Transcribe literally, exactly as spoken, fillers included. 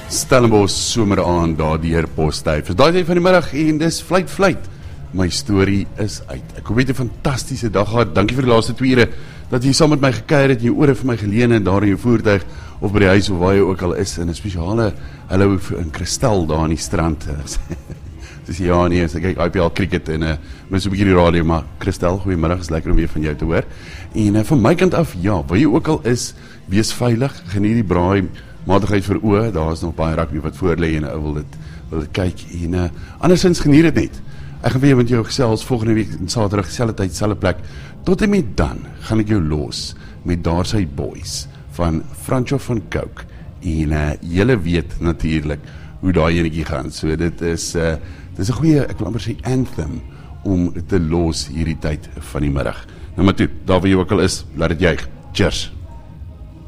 Stellenbosch somer aan daar deur Postduif. Is daai tyd van die middag en dis fluit fluit. My storie is uit. Ek hoop jy het 'n fantastiese dag gehad. Dankie vir die laaste twee ure dat jy saam met my gekuier het, jy ore vir my geleene en daar in jou voertuig of by die huis of waar jy ook al is in 'n spesiale hallo in Kristal daar aan die strand. Dis ja nee, as ek kyk I P L cricket en uh, mis so 'n bietjie die radio, maar Kristal, goeiemiddag, is lekker om weer van jou te hoor. En uh, van my kant af, ja, waar jy ook al is, wees veilig, geniet die braai, matigheid vir oë, daar is nog baie rugby wat voor lê en ou wil dit wil dit kyk en uh, andersins geniet dit net. Ek gaan weer met jou gesels volgende week in Saterdag, dieselfde tyd, dieselfde plek. Tot en met dan gaan ek jou los met Daarsy Boys van Franco van Coke en uh, julle weet natuurlik hoe daai enetjie gaan. So dit is uh, dit is 'n goeie, ek wil amper sê anthem om te los hierdie tyd van die middag. Nou maar toe, daar waar jy ook al is, laat dit juig. Cheers.